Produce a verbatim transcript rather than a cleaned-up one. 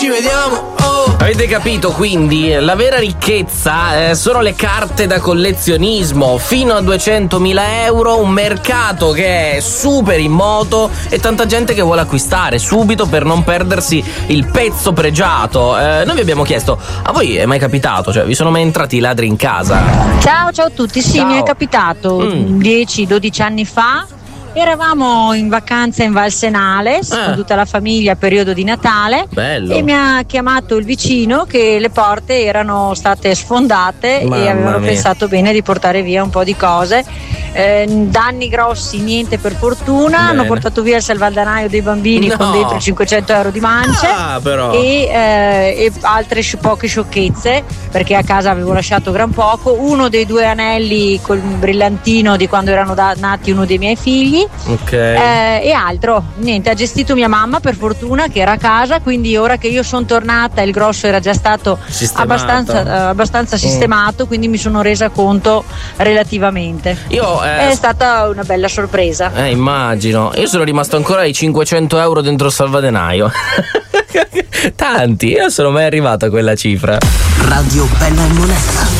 Ci vediamo, oh. Avete capito, quindi la vera ricchezza eh, sono le carte da collezionismo, fino a duecentomila euro, un mercato che è super in moto e tanta gente che vuole acquistare subito per non perdersi il pezzo pregiato. Eh, noi vi abbiamo chiesto, a voi è mai capitato, cioè vi sono mai entrati i ladri in casa? Ciao, ciao a tutti, sì, Ciao. mi è capitato Mm. dieci dodici anni fa. Eravamo in vacanza in Val Senales Ah. con tutta la famiglia, periodo di Natale. Bello. E mi ha chiamato il vicino che le porte erano state sfondate Mamma e avevano mia. pensato bene di portare via un po' di cose. Eh, danni grossi niente per fortuna. Bene. Hanno portato via il salvadanaio dei bambini No. con dentro cinquecento euro di mance. Ah, però. E, eh, e altre sci- poche sciocchezze, perché a casa avevo lasciato gran poco. Uno dei due anelli col brillantino di quando erano da- nati uno dei miei figli. Ok. Eh, e altro, niente, ha gestito mia mamma per fortuna che era a casa, quindi ora che io sono tornata il grosso era già stato Sistemato. abbastanza, eh, abbastanza sistemato, quindi mi sono resa conto relativamente. Io eh, È stata una bella sorpresa. Eh, immagino. Io sono rimasto ancora ai cinquecento euro dentro il salvadenaio. Tanti, io non sono mai arrivato a quella cifra. Radio Bella e Monella.